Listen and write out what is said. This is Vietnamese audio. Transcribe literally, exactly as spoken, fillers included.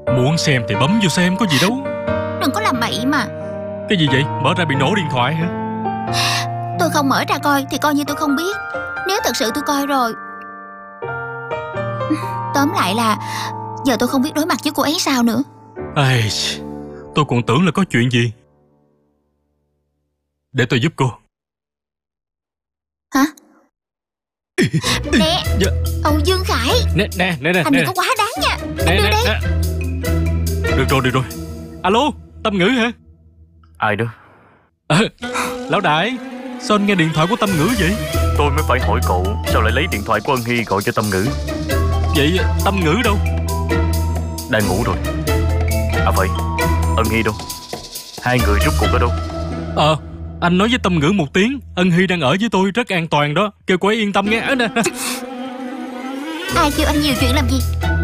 Muốn xem thì bấm vô xem, có gì đâu. Đừng có làm bậy mà. Cái gì vậy? Mở ra bị nổ điện thoại hả? Tôi không mở ra coi thì coi như tôi không biết. Nếu thật sự tôi coi rồi, tóm lại là giờ tôi không biết đối mặt với cô ấy sao nữa. Ây, tôi còn tưởng là có chuyện gì. Để tôi giúp cô. Hả? Nè, Dạ. Âu Dương Khải, Nè nè nè nè anh đừng nè có quá đáng nha. nè Anh đưa nè đây. nè. Được rồi được rồi. Alo, Tâm Ngữ hả? Ai đó? À, lão đại, sao anh nghe điện thoại của Tâm Ngữ vậy? Tôi mới phải hỏi cậu sao lại lấy điện thoại của Ân Hy gọi cho Tâm Ngữ. Vậy Tâm Ngữ đâu? Đang ngủ rồi. À vậy, Ân Hy đâu? Hai người rút cuộc ở đâu? Ờ, anh nói với Tâm Ngữ một tiếng, Ân Hy đang ở với tôi rất an toàn đó, kêu cô ấy yên tâm nghe. Ở nè. Ai kêu anh nhiều chuyện làm gì?